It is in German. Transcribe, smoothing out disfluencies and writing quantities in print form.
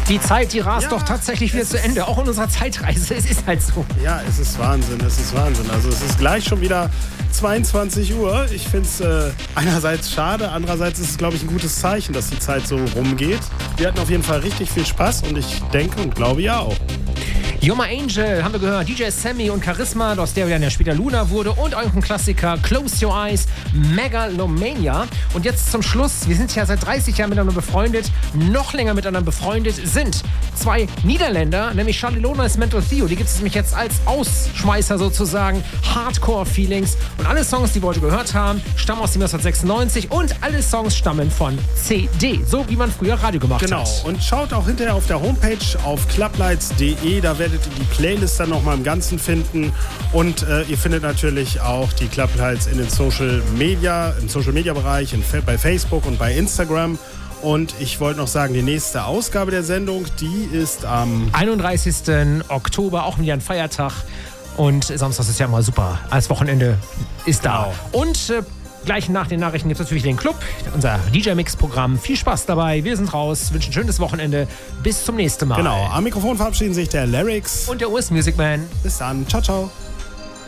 Die Zeit, die rast doch tatsächlich wieder zu Ende, auch in unserer Zeitreise. Es ist halt so. Ja, es ist Wahnsinn, es ist Wahnsinn. Also es ist gleich schon wieder 22 Uhr. Ich finde es einerseits schade, andererseits ist es, glaube ich, ein gutes Zeichen, dass die Zeit so rumgeht. Wir hatten auf jeden Fall richtig viel Spaß und ich denke und glaube ja auch. You're My Angel haben wir gehört, DJ Sammy und Charisma, aus der dann ja später Luna wurde, und euren Klassiker Close Your Eyes, Megalomania. Und jetzt zum Schluss, wir sind ja seit 30 Jahren miteinander befreundet, noch länger miteinander befreundet sind zwei Niederländer, nämlich Charlie Lonas und Mental Theo. Die gibt es nämlich jetzt als Ausschmeißer sozusagen, Hardcore Feelings. Und alle Songs, die wir heute gehört haben, stammen aus dem Jahr 1996 und alle Songs stammen von CD, so wie man früher Radio gemacht hat. Genau, und schaut auch hinterher auf der Homepage auf clublights.de, da werdet ihr die Playlist dann nochmal im Ganzen finden und ihr findet natürlich auch die Clublights in den Social Media Bereich, bei Facebook und bei Instagram. Und ich wollte noch sagen, die nächste Ausgabe der Sendung, die ist am 31. Oktober, auch wieder ein Feiertag. Und Samstag ist ja immer super. Als Wochenende ist da. Genau. Und gleich nach den Nachrichten gibt es natürlich den Club, unser DJ-Mix-Programm. Viel Spaß dabei. Wir sind raus, wünschen ein schönes Wochenende. Bis zum nächsten Mal. Genau, am Mikrofon verabschieden sich der Lyrics und der US Music Man. Bis dann. Ciao, ciao.